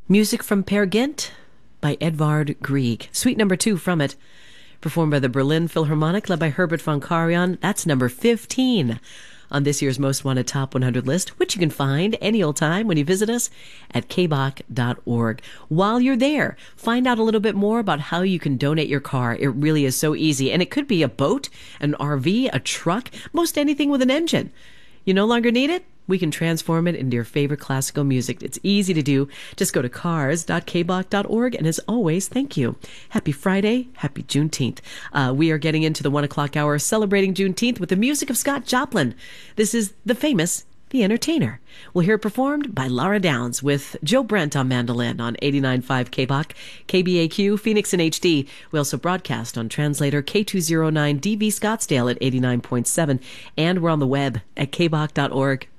Music from Peer Gynt by Edvard Grieg. Suite number 2 from it, performed by the Berlin Philharmonic, led by Herbert von Karajan. That's number 15 on this year's Most Wanted Top 100 list, which you can find any old time when you visit us at kbach.org. While you're there, find out a little bit more about how you can donate your car. It really is so easy. And it could be a boat, an RV, a truck, most anything with an engine. You no longer need it? We can transform it into your favorite classical music. It's easy to do. Just go to cars.kbach.org. And as always, thank you. Happy Friday. Happy Juneteenth. We are getting into the 1 o'clock hour celebrating Juneteenth with the music of Scott Joplin. This is the famous The Entertainer. We'll hear it performed by Laura Downs with Joe Brent on mandolin on 89.5 KBach, KBAQ, Phoenix in HD. We also broadcast on translator K209 DV Scottsdale at 89.7. And we're on the web at kbach.org.